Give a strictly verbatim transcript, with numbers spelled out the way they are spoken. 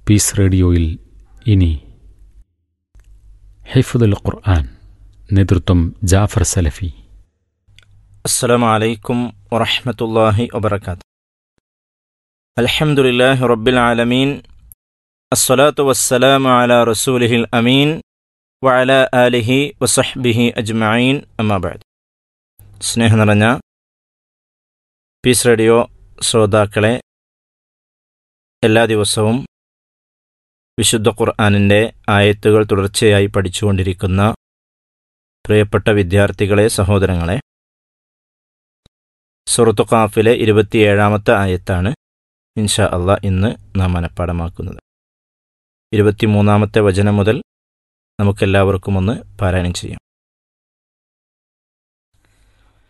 Piece റേഡിയോയിൽ ഇനി ഹിഫ്ദുൽ ഖുർആൻ, നേതൃത്വം ജാഫർ സലഫി. അസ്സലാമു അലൈക്കും വറഹ്മത്തുള്ളാഹി വബറകാതുഹു. അൽഹംദുലില്ലാഹി റബ്ബിൽ ആലമീൻ. അസ്സലാത്തു വസ്സലാമു അലാ റസൂലിഹിൽ അമീൻ വഅലാ ആലിഹി വസഹ്ബിഹി അജ്മഈൻ. അമ്മാ ബഅദ്. സ്നേഹം നിറഞ്ഞ പീസ് റേഡിയോ ശ്രോതാക്കളെ, എല്ലാ ദിവസവും വിശുദ്ധ ഖുർആനിൻ്റെ ആയത്തുകൾ തുടർച്ചയായി പഠിച്ചുകൊണ്ടിരിക്കുന്ന പ്രിയപ്പെട്ട വിദ്യാർത്ഥികളെ, സഹോദരങ്ങളെ, സൂറത്തു ഖാഫിലെ ഇരുപത്തിയേഴാമത്തെ ആയത്താണ് ഇൻഷാ അള്ളാഹ് ഇന്ന് നാം മനഃപ്പാഠമാക്കുന്നത്. ഇരുപത്തിമൂന്നാമത്തെ വചനം മുതൽ നമുക്കെല്ലാവർക്കും ഒന്ന് പാരായണം ചെയ്യാം.